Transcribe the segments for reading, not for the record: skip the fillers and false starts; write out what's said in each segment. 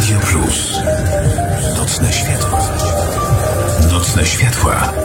Radio Plus. Nocne światła. Nocne światła.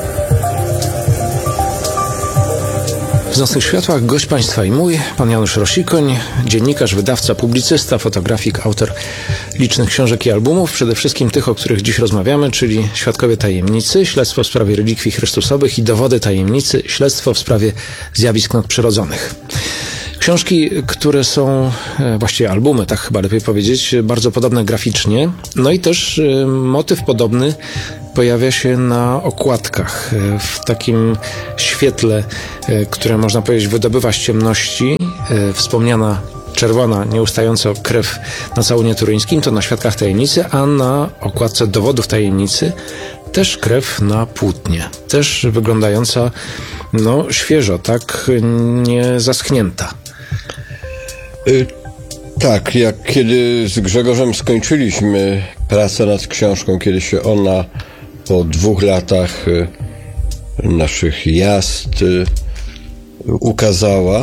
W Nocnych Światłach gość Państwa i mój, pan Janusz Rosikoń, dziennikarz, wydawca, publicysta, fotografik, autor licznych książek i albumów, przede wszystkim tych, o których dziś rozmawiamy, czyli Świadkowie Tajemnicy, Śledztwo w sprawie relikwii Chrystusowych i Dowody Tajemnicy, Śledztwo w sprawie zjawisk nadprzyrodzonych. Książki, które są, właściwie albumy, tak chyba lepiej powiedzieć, bardzo podobne graficznie, no i też motyw podobny pojawia się na okładkach, w takim świetle, które można powiedzieć wydobywa z ciemności. Wspomniana czerwona, nieustająco krew na całunie turyńskim to na Świadkach Tajemnicy, a na okładce Dowodów Tajemnicy też krew na płótnie, też wyglądająca świeżo, tak nie zaschnięta. Tak, jak kiedy z Grzegorzem skończyliśmy pracę nad książką, kiedy się ona po 2 latach naszych jazd ukazała,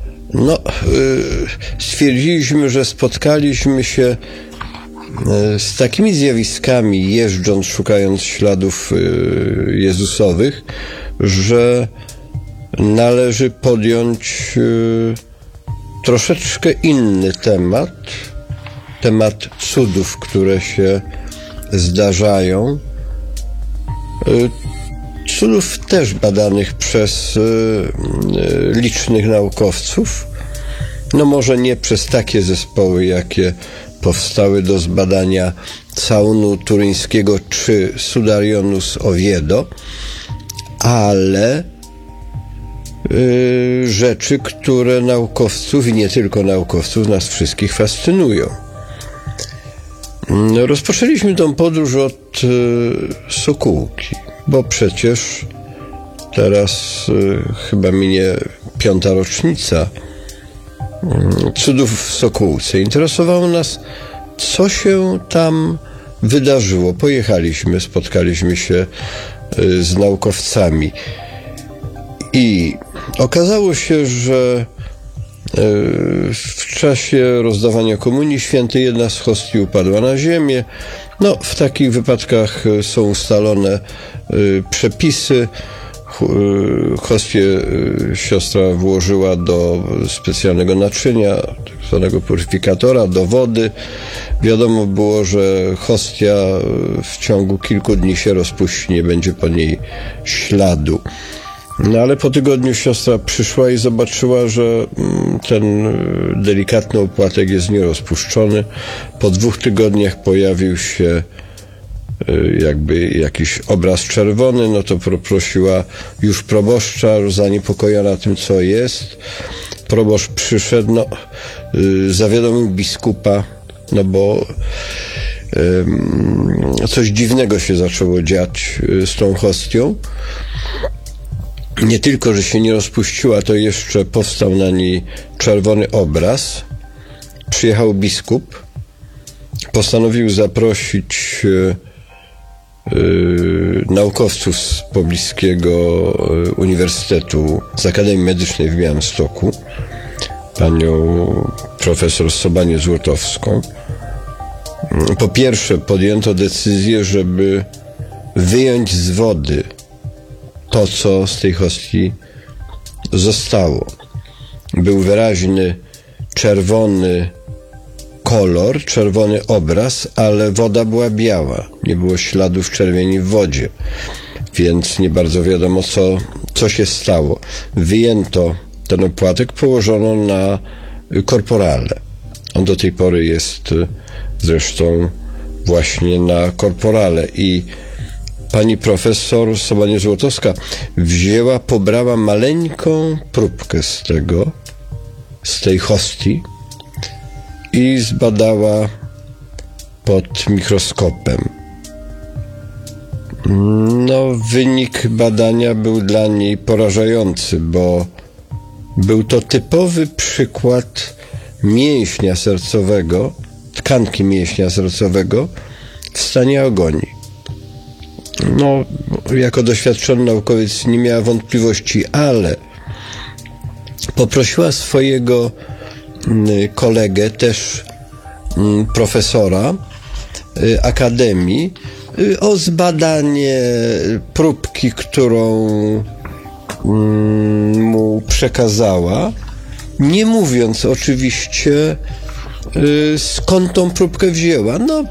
stwierdziliśmy, że spotkaliśmy się z takimi zjawiskami, jeżdżąc, szukając śladów Jezusowych, że należy podjąć troszeczkę inny temat cudów, które się zdarzają, cudów też badanych przez licznych naukowców, może nie przez takie zespoły, jakie powstały do zbadania całunu turyńskiego czy Sudarionus Oviedo, ale rzeczy, które naukowców i nie tylko naukowców, nas wszystkich fascynują. Rozpoczęliśmy tą podróż od Sokółki, bo przecież teraz chyba minie 5. rocznica cudów w Sokółce. Interesowało nas, co się tam wydarzyło. Pojechaliśmy, spotkaliśmy się z naukowcami i okazało się, że w czasie rozdawania Komunii Świętej jedna z hostii upadła na ziemię. W takich wypadkach są ustalone przepisy. Hostię siostra włożyła do specjalnego naczynia, tak zwanego puryfikatora, do wody. Wiadomo było, że hostia w ciągu kilku dni się rozpuści, nie będzie po niej śladu. Ale po tygodniu siostra przyszła i zobaczyła, że ten delikatny opłatek jest nierozpuszczony. Po 2 tygodniach pojawił się jakby jakiś obraz czerwony, to poprosiła już proboszcza, zaniepokojona tym, co jest. Proboszcz przyszedł, zawiadomił biskupa, bo coś dziwnego się zaczęło dziać z tą hostią. Nie tylko, że się nie rozpuściła, to jeszcze powstał na niej czerwony obraz. Przyjechał biskup, postanowił zaprosić naukowców z pobliskiego uniwersytetu, z Akademii Medycznej w Białymstoku, panią profesor Sobanię Złotowską. Po pierwsze podjęto decyzję, żeby wyjąć z wody to, co z tej hostii zostało. Był wyraźny czerwony kolor, czerwony obraz, ale woda była biała. Nie było śladów czerwieni w wodzie, więc nie bardzo wiadomo, co się stało. Wyjęto ten opłatek, położono na korporale. On do tej pory jest zresztą właśnie na korporale i pani profesor Sobania Złotowska pobrała maleńką próbkę z tej hostii i zbadała pod mikroskopem. Wynik badania był dla niej porażający, bo był to typowy przykład mięśnia sercowego, tkanki mięśnia sercowego w stanie agonii. Jako doświadczony naukowiec nie miała wątpliwości, ale poprosiła swojego kolegę, też profesora, Akademii o zbadanie próbki, którą mu przekazała, nie mówiąc oczywiście, skąd tą próbkę wzięła. No,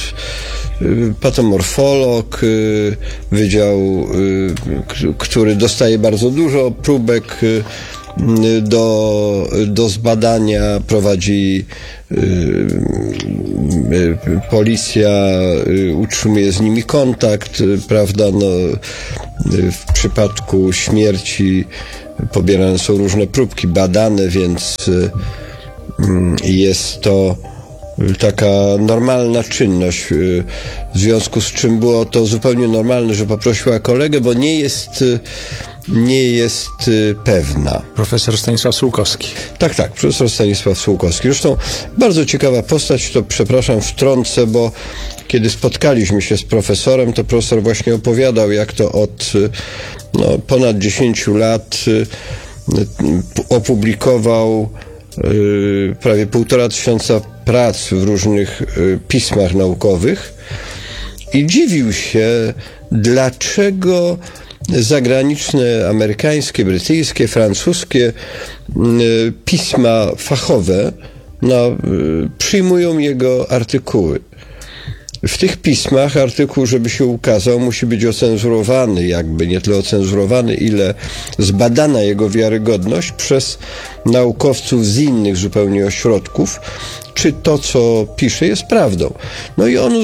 patomorfolog, wydział, który dostaje bardzo dużo próbek do zbadania, prowadzi policja, utrzymuje z nimi kontakt, prawda, no, w przypadku śmierci pobierane są różne próbki, badane, więc jest to taka normalna czynność, w związku z czym było to zupełnie normalne, że poprosiła kolegę, bo nie jest pewna. Profesor Stanisław Sułkowski. Tak, profesor Stanisław Sułkowski. Zresztą bardzo ciekawa postać, to przepraszam, wtrącę, bo kiedy spotkaliśmy się z profesorem, to profesor właśnie opowiadał, jak to od ponad 10 lat opublikował prawie 1500 prac w różnych pismach naukowych i dziwił się, dlaczego zagraniczne, amerykańskie, brytyjskie, francuskie pisma fachowe przyjmują jego artykuły. W tych pismach artykuł, żeby się ukazał, musi być ocenzurowany, jakby nie tyle ocenzurowany, ile zbadana jego wiarygodność przez naukowców z innych zupełnie ośrodków, czy to, co pisze, jest prawdą. No i on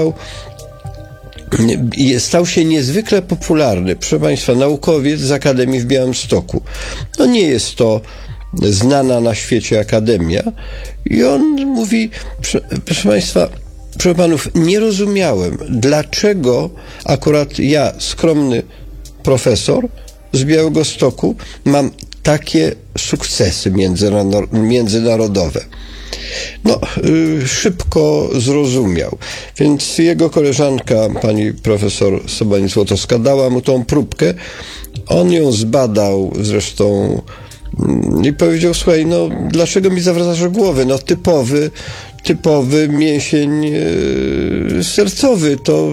stał się niezwykle popularny. Proszę Państwa, naukowiec z Akademii w Białymstoku. No nie jest to znana na świecie akademia. I on mówi, proszę Państwa, proszę panów, nie rozumiałem, dlaczego akurat ja, skromny profesor z Białegostoku, mam takie sukcesy międzynarodowe. No, szybko zrozumiał. Więc jego koleżanka, pani profesor Sobanin-Złotowska, dała mu tą próbkę. On ją zbadał zresztą i powiedział, słuchaj, no dlaczego mi zawracasz głowę? No typowy mięsień sercowy, to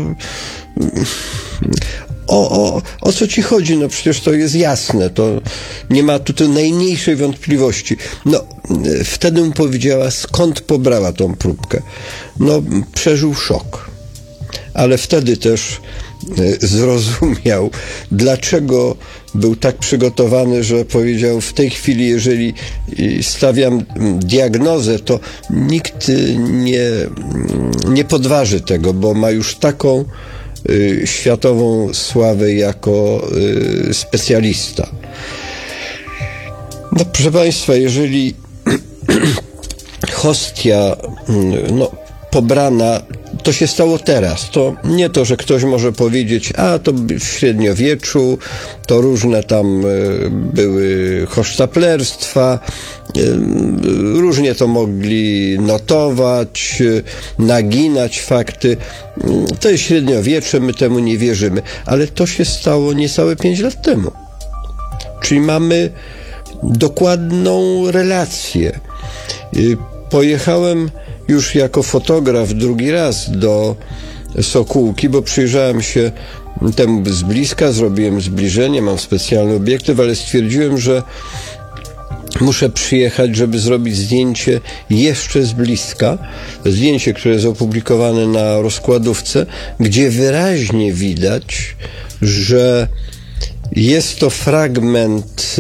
o co ci chodzi? No przecież to jest jasne, to nie ma tutaj najmniejszej wątpliwości. No, wtedy mu powiedziała, skąd pobrała tą próbkę. No, przeżył szok. Ale wtedy też zrozumiał, dlaczego był tak przygotowany, że powiedział, w tej chwili, jeżeli stawiam diagnozę, to nikt nie podważy tego, bo ma już taką światową sławę jako specjalista. No, proszę Państwa, jeżeli hostia pobrana, to się stało teraz. To nie to, że ktoś może powiedzieć, a to w średniowieczu, to różne tam były hochsztaplerstwa, różnie to mogli notować, naginać fakty. To jest średniowiecze, my temu nie wierzymy. Ale to się stało niecałe 5 lat temu. Czyli mamy dokładną relację. Pojechałem już jako fotograf drugi raz do Sokółki, bo przyjrzałem się temu z bliska, zrobiłem zbliżenie, mam specjalny obiektyw, ale stwierdziłem, że muszę przyjechać, żeby zrobić zdjęcie jeszcze z bliska. Zdjęcie, które jest opublikowane na rozkładówce, gdzie wyraźnie widać, że jest to fragment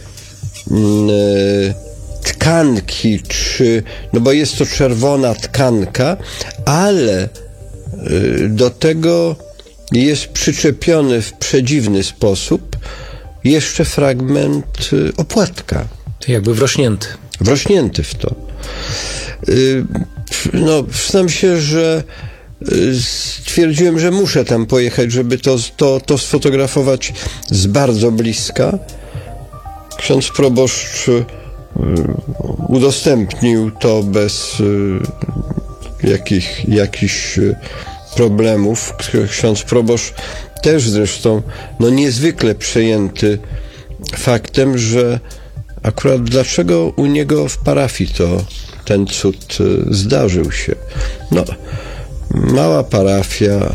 tkanki, no bo jest to czerwona tkanka, ale do tego jest przyczepiony w przedziwny sposób jeszcze fragment opłatka. To jakby wrośnięty. Wrośnięty w to. No, przyznam się, że stwierdziłem, że muszę tam pojechać, żeby to sfotografować z bardzo bliska. Ksiądz proboszcz udostępnił to bez jakichś problemów. Ksiądz proboszcz też zresztą niezwykle przejęty faktem, że akurat dlaczego u niego w parafii ten cud zdarzył się. No, mała parafia,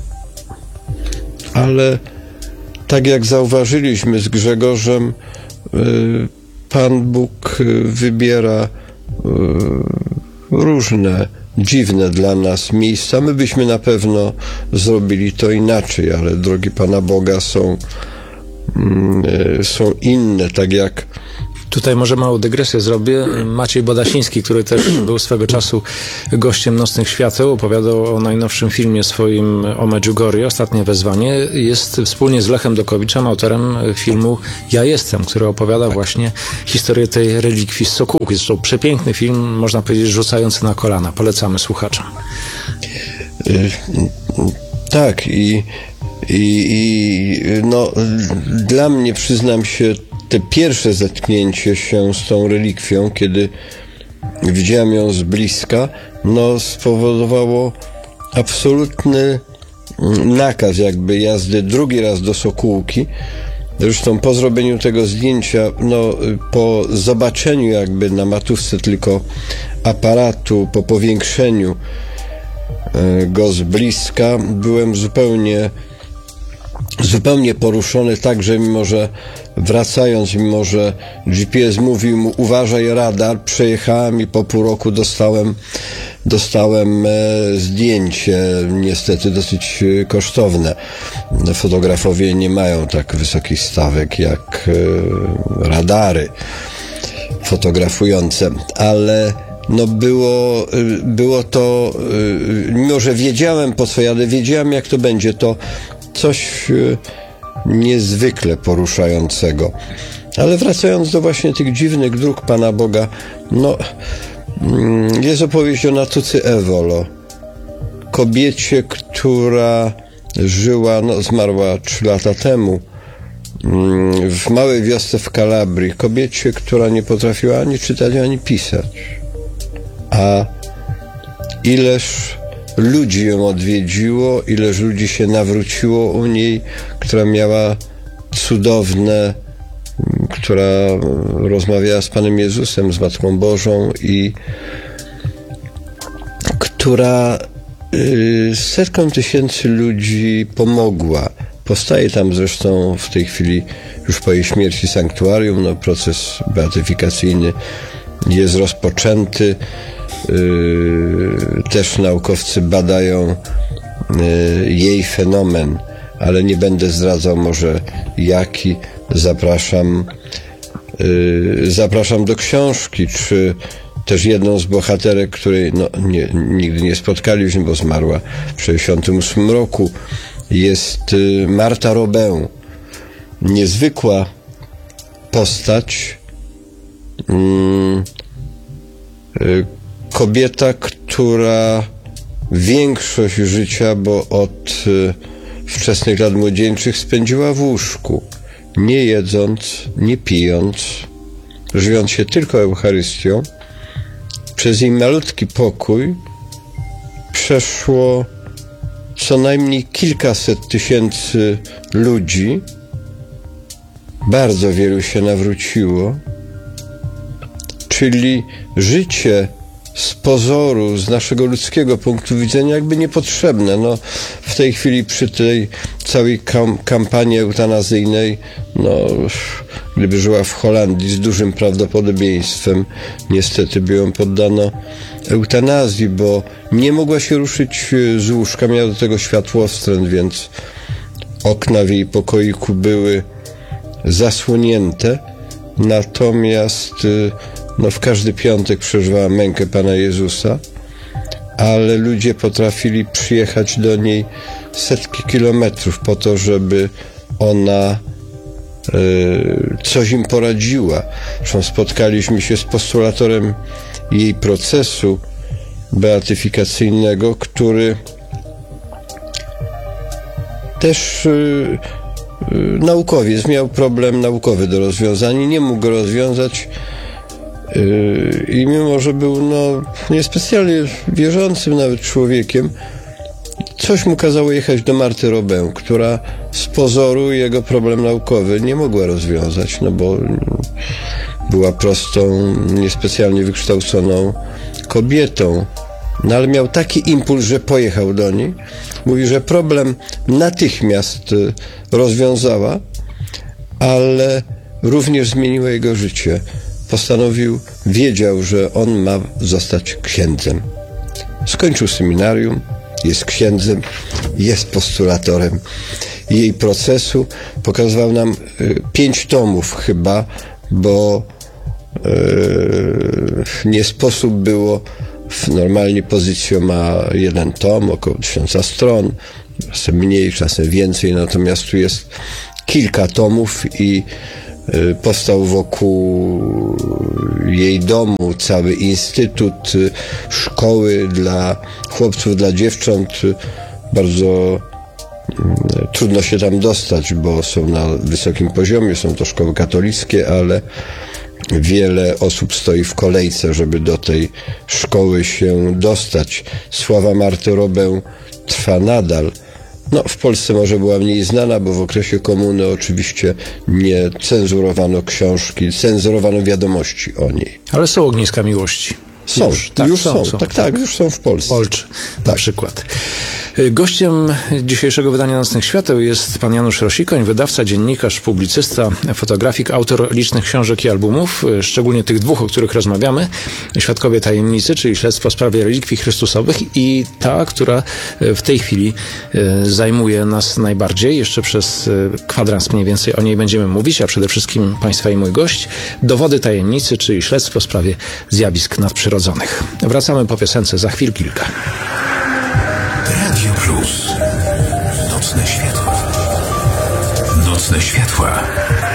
ale tak jak zauważyliśmy z Grzegorzem, Pan Bóg wybiera różne dziwne dla nas miejsca. My byśmy na pewno zrobili to inaczej, ale drogi Pana Boga są inne, tak jak... Tutaj może małą dygresję zrobię. Maciej Bodasiński, który też był swego czasu gościem Nocnych Świateł, opowiadał o najnowszym filmie swoim o Medjugorje, Ostatnie Wezwanie. Jest wspólnie z Lechem Dokowiczem autorem filmu Ja Jestem, który opowiada właśnie historię tej relikwii z Sokółki. Zresztą przepiękny film, można powiedzieć, rzucający na kolana. Polecamy słuchaczom. Tak, no, dla mnie, przyznam się, te pierwsze zetknięcie się z tą relikwią, kiedy widziałem ją z bliska, no, spowodowało absolutny nakaz jakby jazdy drugi raz do Sokółki. Zresztą po zrobieniu tego zdjęcia, no, po zobaczeniu jakby na matówce tylko aparatu, po powiększeniu go z bliska, byłem zupełnie poruszony, tak, że mimo że wracając, mimo że GPS mówił mu uważaj radar, przejechałem i po pół roku dostałem zdjęcie, niestety dosyć kosztowne. Fotografowie nie mają tak wysokich stawek jak radary fotografujące, ale no było to, mimo że wiedziałem, po co jadę, wiedziałem, jak to będzie, to coś niezwykle poruszającego. Ale wracając do właśnie tych dziwnych dróg Pana Boga, no, jest opowieść o Natucy Ewolo, kobiecie, która żyła, no, zmarła 3 lata temu, w małej wiosce w Kalabrii, kobiecie, która nie potrafiła ani czytać, ani pisać. A ileż ludzi ją odwiedziło, ileż ludzi się nawróciło u niej, która miała cudowne, która rozmawiała z Panem Jezusem, z Matką Bożą i która setkom tysięcy ludzi pomogła. Powstaje tam zresztą w tej chwili, już po jej śmierci, sanktuarium, no, proces beatyfikacyjny jest rozpoczęty. Też naukowcy badają jej fenomen, ale nie będę zdradzał może jaki. Zapraszam do książki, czy też jedną z bohaterek, której no, nigdy nie spotkaliśmy, bo zmarła w 1968 roku, jest Marta Robin. Niezwykła postać, kobieta, która większość życia, bo od wczesnych lat młodzieńczych spędziła w łóżku, nie jedząc, nie pijąc, żywiąc się tylko Eucharystią. Przez jej malutki pokój przeszło co najmniej kilkaset tysięcy ludzi. Bardzo wielu się nawróciło. Czyli życie z pozoru, z naszego ludzkiego punktu widzenia jakby niepotrzebne. No, w tej chwili przy tej całej kampanii eutanazyjnej, no, gdyby żyła w Holandii, z dużym prawdopodobieństwem niestety by ją poddano eutanazji, bo nie mogła się ruszyć z łóżka, miała do tego światłowstręt, więc okna w jej pokoiku były zasłonięte, natomiast no, w każdy piątek przeżywała mękę Pana Jezusa, ale ludzie potrafili przyjechać do niej setki kilometrów po to, żeby ona coś im poradziła. Zresztą spotkaliśmy się z postulatorem jej procesu beatyfikacyjnego, który też naukowiec miał problem naukowy do rozwiązania, nie mógł go rozwiązać i mimo, że był no, niespecjalnie wierzącym nawet człowiekiem, coś mu kazało jechać do Marty Robin, która z pozoru jego problem naukowy nie mogła rozwiązać, no bo była prostą, niespecjalnie wykształconą kobietą. No ale miał taki impuls, że pojechał do niej. Mówi, że problem natychmiast rozwiązała, ale również zmieniło jego życie. Wiedział, że on ma zostać księdzem. Skończył seminarium, jest księdzem, jest postulatorem jej procesu. Pokazywał nam 5 tomów chyba, bo nie sposób było, normalnie Pozycjo ma 1 tom, około 1000 stron, czasem mniej, czasem więcej, natomiast tu jest kilka tomów i powstał wokół jej domu cały instytut, szkoły dla chłopców, dla dziewcząt. Bardzo trudno się tam dostać, bo są na wysokim poziomie, są to szkoły katolickie, ale wiele osób stoi w kolejce, żeby do tej szkoły się dostać. Sława Marty Robę trwa nadal. No, w Polsce może była mniej znana, bo w okresie komuny oczywiście nie cenzurowano książki, cenzurowano wiadomości o niej. Ale są ogniska miłości. Są, już są. Tak, już są w Polsce. Polczy na przykład. Gościem dzisiejszego wydania Nocnych Świateł jest pan Janusz Rosikoń, wydawca, dziennikarz, publicysta, fotografik, autor licznych książek i albumów, szczególnie tych 2, o których rozmawiamy. Świadkowie Tajemnicy, czyli śledztwo w sprawie relikwii chrystusowych, i ta, która w tej chwili zajmuje nas najbardziej. Jeszcze przez kwadrans mniej więcej o niej będziemy mówić, a przede wszystkim państwa i mój gość. Dowody Tajemnicy, czyli śledztwo w sprawie zjawisk nadprzyrodzonych. Wracamy po piosence za chwil kilka. Radio Plus. Nocne światła. Nocne światła.